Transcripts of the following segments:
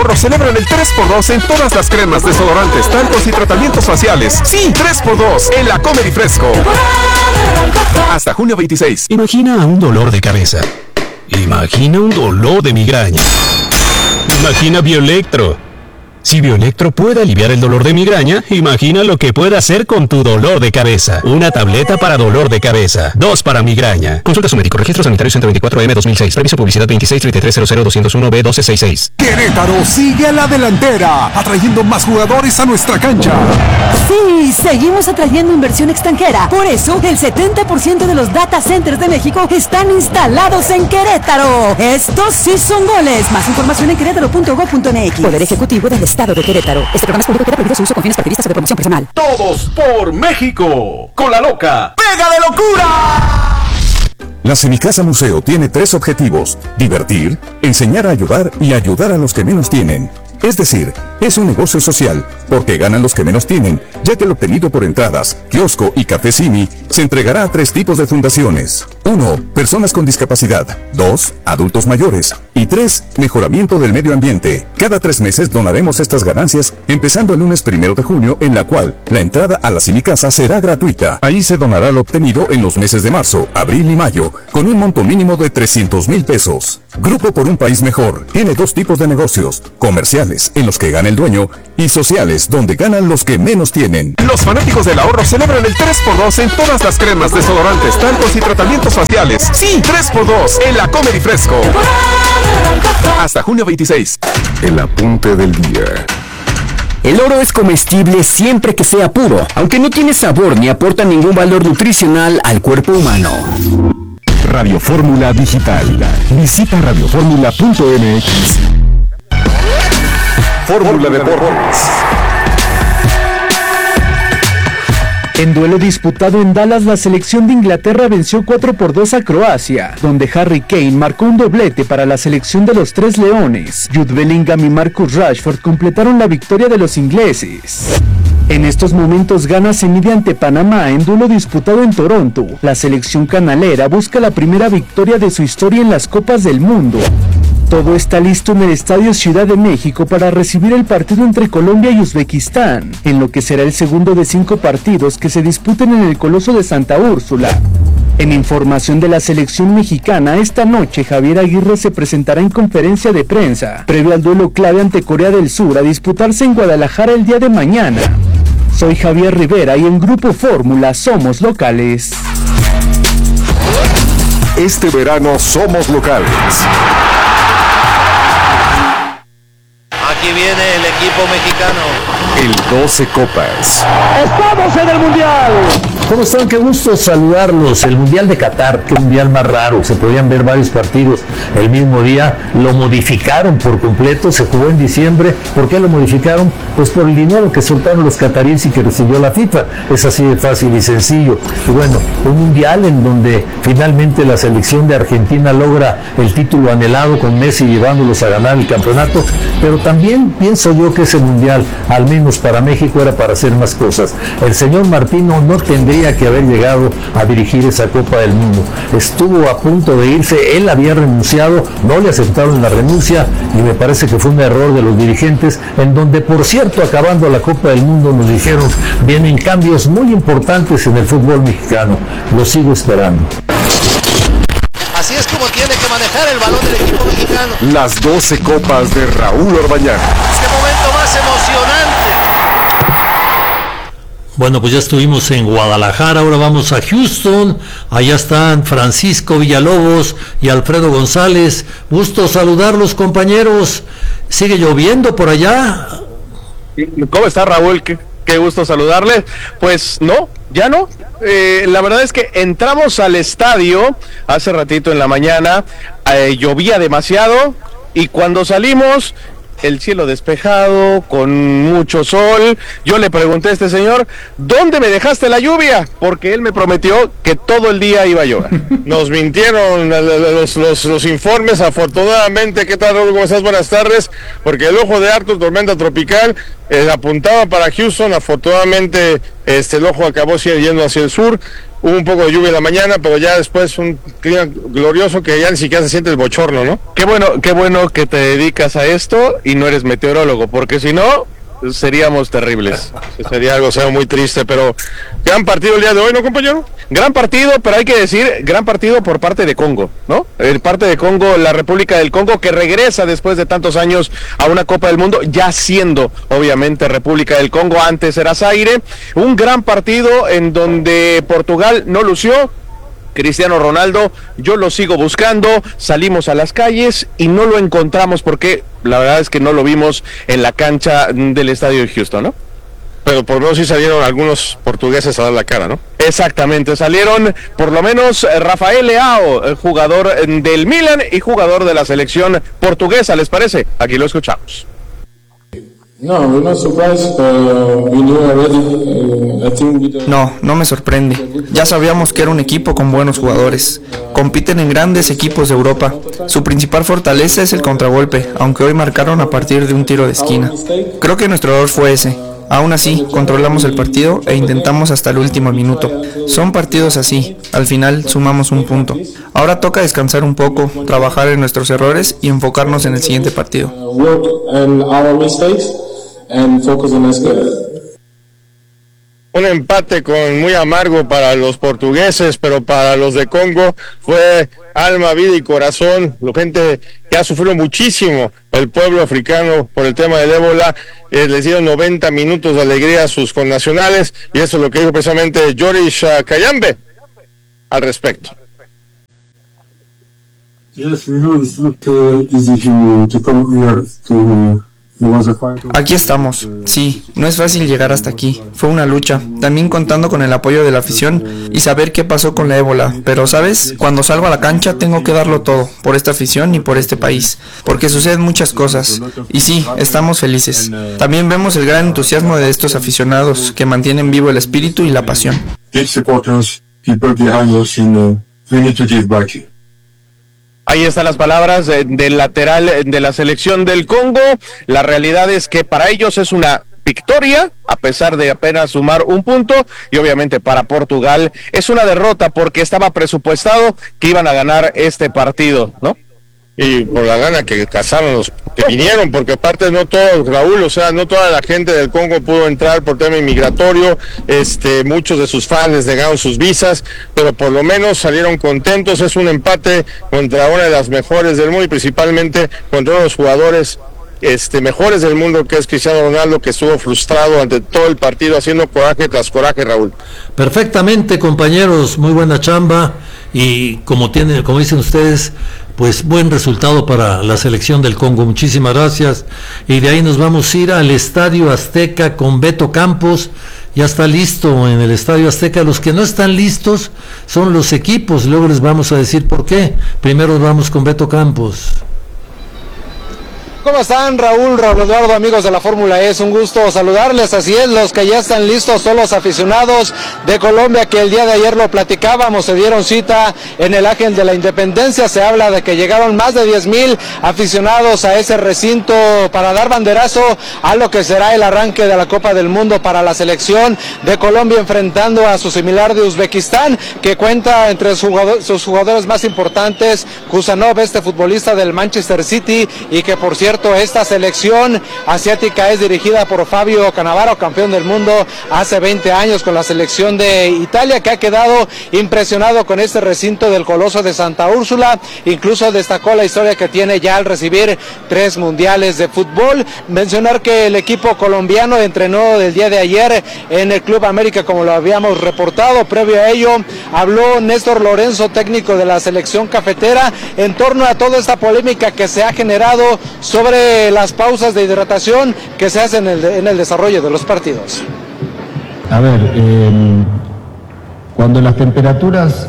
ahorro celebran el 3x2 en todas las cremas, desodorantes, talcos y tratamientos faciales. Sí, 3x2 en la Comer y Fresco. Hasta junio 26. Imagina un dolor de cabeza. Imagina un dolor de migraña. Imagina Bioelectro. Si Bioelectro puede aliviar el dolor de migraña, imagina lo que puede hacer con tu dolor de cabeza. Una tableta para dolor de cabeza, 2 para migraña. Consulta a su médico. Registro Sanitario 124M 2006. Previso publicidad 2633000201B1266. Querétaro sigue a la delantera, atrayendo más jugadores a nuestra cancha. Sí, seguimos atrayendo inversión extranjera. Por eso, el 70% de los data centers de México están instalados en Querétaro. Estos sí son goles. Más información en querétaro.gov.mx. Poder Ejecutivo del Estado de Querétaro. Este programa es público y queda prohibido su uso con fines partidistas o de promoción personal. Todos por México. Con la loca. ¡Pega de locura! La Semicasa Museo tiene 3 objetivos: divertir, enseñar a ayudar y ayudar a los que menos tienen. Es decir, es un negocio social, porque ganan los que menos tienen, ya que lo obtenido por entradas, kiosco y café Simi se entregará a 3 tipos de fundaciones. 1. Personas con discapacidad. 2. Adultos mayores. Y 3. Mejoramiento del medio ambiente. Cada 3 meses donaremos estas ganancias, empezando el lunes 1 de junio, en la cual la entrada a la Semicasa será gratuita. Ahí se donará lo obtenido en los meses de marzo, abril y mayo, con un monto mínimo de 300,000 pesos. Grupo por un País Mejor tiene 2 tipos de negocios: comerciales, en los que gana el dueño, y sociales, donde ganan los que menos tienen. Los fanáticos del ahorro celebran el 3x2 en todas las cremas, desodorantes, talcos y tratamientos faciales. Sí, 3x2 en la Comer y Fresco. Hasta junio 26. El apunte del día. El oro es comestible siempre que sea puro, aunque no tiene sabor ni aporta ningún valor nutricional al cuerpo humano. Radio Fórmula Digital. Visita radioformula.mx. Fórmula Deportes. En duelo disputado en Dallas, la selección de Inglaterra venció 4-2 a Croacia, donde Harry Kane marcó un doblete para la selección de los Tres Leones. Jude Bellingham y Marcus Rashford completaron la victoria de los ingleses. En estos momentos Ghana se mide ante Panamá en duelo disputado en Toronto. La selección canalera busca la primera victoria de su historia en las Copas del Mundo. Todo está listo en el Estadio Ciudad de México para recibir el partido entre Colombia y Uzbekistán, en lo que será el segundo de 5 partidos que se disputen en el Coloso de Santa Úrsula. En información de la selección mexicana, esta noche Javier Aguirre se presentará en conferencia de prensa, previo al duelo clave ante Corea del Sur a disputarse en Guadalajara el día de mañana. Soy Javier Rivera y en Grupo Fórmula somos locales. Este verano somos locales. Aquí viene el equipo mexicano. El 12 Copas. ¡Estamos en el Mundial! ¿Cómo están? Qué gusto saludarlos. El Mundial de Qatar, qué mundial más raro. Se podían ver varios partidos el mismo día. Lo modificaron por completo. Se jugó en diciembre. ¿Por qué lo modificaron? Pues por el dinero que soltaron los cataríes y que recibió la FIFA. Es así de fácil y sencillo. Y bueno, un mundial en donde finalmente la selección de Argentina logra el título anhelado con Messi llevándolos a ganar el campeonato. Pero también pienso yo que ese mundial, al menos para México, era para hacer más cosas. El señor Martino no tendría que haber llegado a dirigir esa Copa del Mundo. Estuvo a punto de irse, él había renunciado, no le aceptaron la renuncia y me parece que fue un error de los dirigentes, en donde, por cierto, acabando la Copa del Mundo nos dijeron, vienen cambios muy importantes en el fútbol mexicano. Lo sigo esperando. Así es como tiene que manejar el balón del equipo mexicano. Las 12 Copas de Raúl Orbañanos. ¡Qué momento más emocionante! Bueno, pues ya estuvimos en Guadalajara, ahora vamos a Houston. Allá están Francisco Villalobos y Alfredo González. Gusto saludarlos, compañeros. ¿Sigue lloviendo por allá? ¿Cómo está, Raúl? Qué gusto saludarles. Pues no, ya no. La verdad es que entramos al estadio hace ratito en la mañana, llovía demasiado y cuando salimos el cielo despejado, con mucho sol. Yo le pregunté a este señor, ¿dónde me dejaste la lluvia? Porque él me prometió que todo el día iba a llover. Nos mintieron los informes, afortunadamente. ¿Qué tal, Raúl? ¿Cómo estás? Buenas tardes. Porque el ojo de Arthur, tormenta tropical, apuntaba para Houston. Afortunadamente, el ojo acabó yendo hacia el sur. hubo un poco de lluvia en la mañana, pero ya después un clima glorioso que ya ni siquiera se siente el bochorno, ¿no? Qué bueno que te dedicas a esto y no eres meteorólogo, porque si no, seríamos terribles. Sería algo muy triste, pero gran partido el día de hoy, ¿no, compañero? Gran partido, pero hay que decir, gran partido por parte de Congo, ¿no? El parte de Congo, la República del Congo, que regresa después de tantos años a una Copa del Mundo, ya siendo, obviamente, República del Congo, antes era Zaire. Un gran partido en donde Portugal no lució. Cristiano Ronaldo, yo lo sigo buscando, salimos a las calles y no lo encontramos porque la verdad es que no lo vimos en la cancha del estadio de Houston, ¿no? Pero por lo menos sí salieron algunos portugueses a dar la cara, ¿no? Exactamente, salieron por lo menos Rafael Leao, jugador del Milan y jugador de la selección portuguesa, ¿les parece? Aquí lo escuchamos. No me sorprende. Ya sabíamos que era un equipo con buenos jugadores. Compiten en grandes equipos de Europa. Su principal fortaleza es el contragolpe, aunque hoy marcaron a partir de un tiro de esquina. Creo que nuestro error fue ese. Aún así, controlamos el partido e intentamos hasta el último minuto. Son partidos así, al final sumamos un punto. Ahora toca descansar un poco, trabajar en nuestros errores y enfocarnos en el siguiente partido. Un empate muy amargo para los portugueses, pero para los de Congo fue alma, vida y corazón. La gente que ha sufrido muchísimo, el pueblo africano, por el tema del ébola, les dieron 90 minutos de alegría a sus connacionales, y eso es lo que dijo precisamente Joris Kayambe al respecto. Aquí estamos. Sí, no es fácil llegar hasta aquí. Fue una lucha, también contando con el apoyo de la afición y saber qué pasó con la ébola. Pero, ¿sabes? Cuando salgo a la cancha tengo que darlo todo, por esta afición y por este país, porque suceden muchas cosas. Y sí, estamos felices. También vemos el gran entusiasmo de estos aficionados, que mantienen vivo el espíritu y la pasión. Ahí están las palabras del lateral de la selección del Congo. La realidad es que para ellos es una victoria, a pesar de apenas sumar un punto, y obviamente para Portugal es una derrota porque estaba presupuestado que iban a ganar este partido, ¿no? Y por la gana que cazaron los que vinieron, porque aparte no todos, Raúl, o sea, no toda la gente del Congo pudo entrar por tema inmigratorio, muchos de sus fans les negaron sus visas, pero por lo menos salieron contentos. Es un empate contra una de las mejores del mundo y principalmente contra uno de los jugadores mejores del mundo, que es Cristiano Ronaldo, que estuvo frustrado ante todo el partido, haciendo coraje tras coraje, Raúl. Perfectamente, compañeros, muy buena chamba, y como dicen ustedes, pues buen resultado para la selección del Congo. Muchísimas gracias. Y de ahí nos vamos a ir al Estadio Azteca con Beto Campos. Ya está listo en el Estadio Azteca. Los que no están listos son los equipos, luego les vamos a decir por qué. Primero vamos con Beto Campos. ¿Cómo están, Raúl Eduardo, amigos de la Fórmula E? Es un gusto saludarles. Así es, los que ya están listos son los aficionados de Colombia, que el día de ayer lo platicábamos, se dieron cita en el Ángel de la Independencia. Se habla de que llegaron más de 10,000 aficionados a ese recinto para dar banderazo a lo que será el arranque de la Copa del Mundo para la selección de Colombia, enfrentando a su similar de Uzbekistán, que cuenta entre sus jugadores más importantes, Kusanov, futbolista del Manchester City, y que por cierto esta selección asiática es dirigida por Fabio Cannavaro, campeón del mundo hace 20 años con la selección de Italia, que ha quedado impresionado con este recinto del Coloso de Santa Úrsula. Incluso destacó la historia que tiene ya al recibir 3 mundiales de fútbol. Mencionar que el equipo colombiano entrenó el día de ayer en el Club América, como lo habíamos reportado. Previo a ello habló Néstor Lorenzo, técnico de la selección cafetera, en torno a toda esta polémica que se ha generado sobre las pausas de hidratación que se hacen en el desarrollo de los partidos. A ver, cuando las temperaturas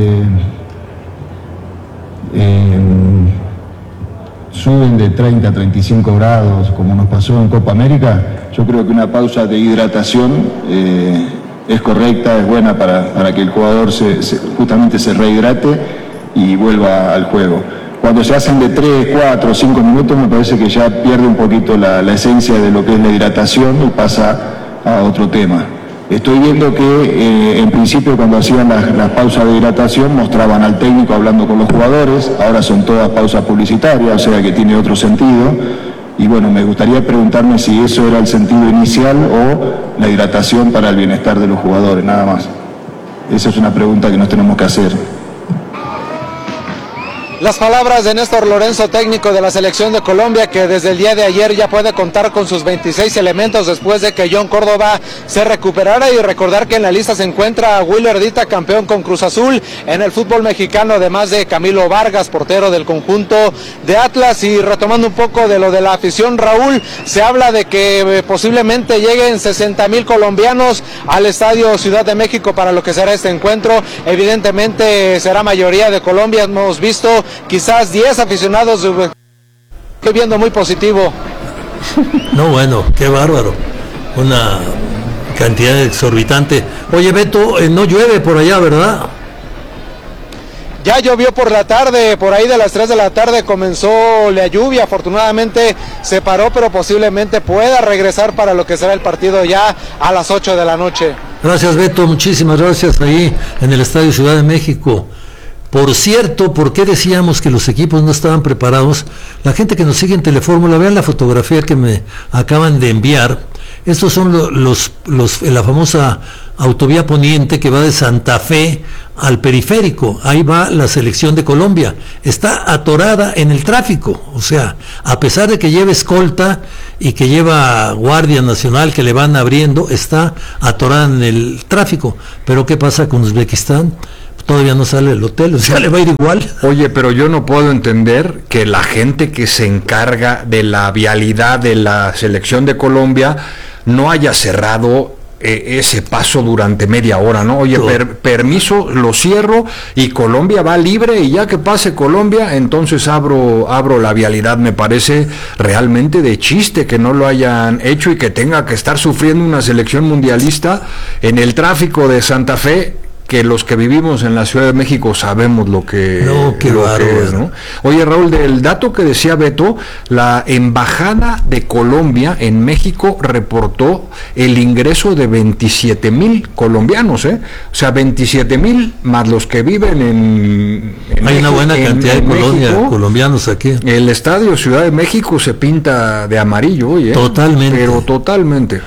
suben de 30 a 35 grados, como nos pasó en Copa América, yo creo que una pausa de hidratación es correcta, es buena para que el jugador justamente se rehidrate y vuelva al juego. Cuando se hacen de 3, 4, 5 minutos, me parece que ya pierde un poquito la esencia de lo que es la hidratación y pasa a otro tema. Estoy viendo que en principio cuando hacían las pausas de hidratación mostraban al técnico hablando con los jugadores, ahora son todas pausas publicitarias, o sea que tiene otro sentido. Y bueno, me gustaría preguntarme si eso era el sentido inicial o la hidratación para el bienestar de los jugadores, nada más. Esa es una pregunta que nos tenemos que hacer. Las palabras de Néstor Lorenzo, técnico de la selección de Colombia, que desde el día de ayer ya puede contar con sus 26 elementos después de que John Córdoba se recuperara, y recordar que en la lista se encuentra Willer Dita, campeón con Cruz Azul en el fútbol mexicano, además de Camilo Vargas, portero del conjunto de Atlas. Y retomando un poco de lo de la afición, Raúl, se habla de que posiblemente lleguen 60,000 colombianos al Estadio Ciudad de México para lo que será este encuentro. Evidentemente será mayoría de Colombia, hemos visto quizás 10 aficionados, estoy viendo muy positivo. No, bueno, qué bárbaro, una cantidad exorbitante. Oye, Beto, no llueve por allá, ¿verdad? Ya llovió por la tarde, por ahí de las 3 de la tarde comenzó la lluvia, afortunadamente se paró, pero posiblemente pueda regresar para lo que será el partido ya a las 8 de la noche. Gracias, Beto, muchísimas gracias ahí en el Estadio Ciudad de México. Por cierto, ¿por qué decíamos que los equipos no estaban preparados? La gente que nos sigue en Telefórmula, vean la fotografía que me acaban de enviar. Estos son la famosa autovía poniente que va de Santa Fe al periférico. Ahí va la selección de Colombia. Está atorada en el tráfico. O sea, a pesar de que lleva escolta y que lleva Guardia Nacional que le van abriendo, está atorada en el tráfico. Pero ¿qué pasa con Uzbekistán? Todavía no sale el hotel, o sea, le va a ir igual. Oye, pero yo no puedo entender que la gente que se encarga de la vialidad de la selección de Colombia no haya cerrado ese paso durante media hora, ¿no? Oye, permiso, lo cierro y Colombia va libre, y ya que pase Colombia, entonces abro la vialidad. Me parece realmente de chiste que no lo hayan hecho y que tenga que estar sufriendo una selección mundialista en el tráfico de Santa Fe, que los que vivimos en la Ciudad de México sabemos lo que es, ¿no? Oye, Raúl, del dato que decía Beto, la Embajada de Colombia en México reportó el ingreso de 27,000 colombianos, O sea, 27,000 más los que viven en Hay México, una buena cantidad de colombianos aquí. El Estadio Ciudad de México se pinta de amarillo hoy, Totalmente. Pero totalmente.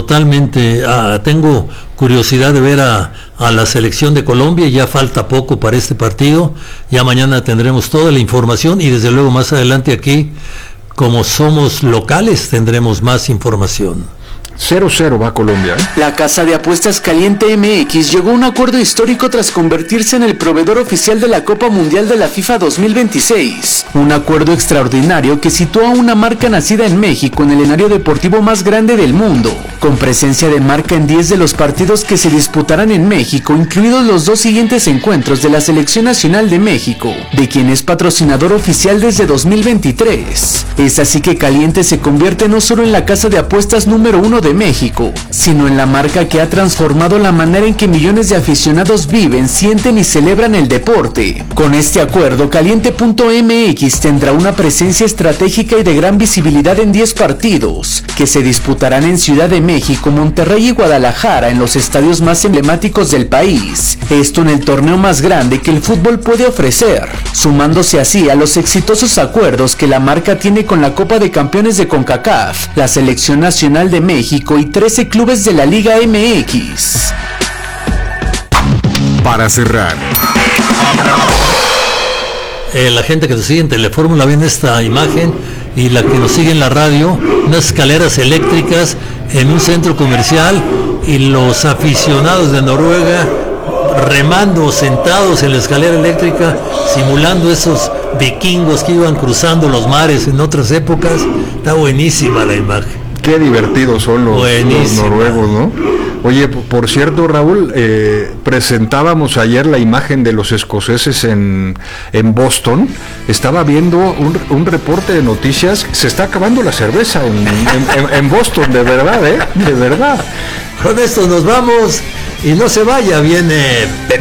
Tengo curiosidad de ver a la selección de Colombia. Ya falta poco para este partido, ya mañana tendremos toda la información, y desde luego más adelante aquí, como somos locales, tendremos más información. 0-0 va Colombia. La casa de apuestas Caliente MX llegó a un acuerdo histórico tras convertirse en el proveedor oficial de la Copa Mundial de la FIFA 2026. Un acuerdo extraordinario que sitúa a una marca nacida en México en el escenario deportivo más grande del mundo, con presencia de marca en 10 de los partidos que se disputarán en México, incluidos los 2 siguientes encuentros de la Selección Nacional de México, de quien es patrocinador oficial desde 2023. Es así que Caliente se convierte no solo en la casa de apuestas número 1 de México, sino en la marca que ha transformado la manera en que millones de aficionados viven, sienten y celebran el deporte. Con este acuerdo, Caliente.mx tendrá una presencia estratégica y de gran visibilidad en 10 partidos, que se disputarán en Ciudad de México, Monterrey y Guadalajara, en los estadios más emblemáticos del país. Esto en el torneo más grande que el fútbol puede ofrecer, sumándose así a los exitosos acuerdos que la marca tiene con la Copa de Campeones de CONCACAF, la Selección Nacional de México y 13 clubes de la Liga MX. Para cerrar, la gente que nos sigue en Telefórmula ven esta imagen, y la que nos sigue en la radio, unas escaleras eléctricas en un centro comercial, y los aficionados de Noruega remando, sentados en la escalera eléctrica, simulando esos vikingos que iban cruzando los mares en otras épocas. Está buenísima la imagen. Qué divertidos son los noruegos, ¿no? Oye, por cierto, Raúl, presentábamos ayer la imagen de los escoceses en Boston. Estaba viendo un reporte de noticias. Se está acabando la cerveza en Boston, de verdad, de verdad. Con esto nos vamos, y no se vaya, viene Pepe.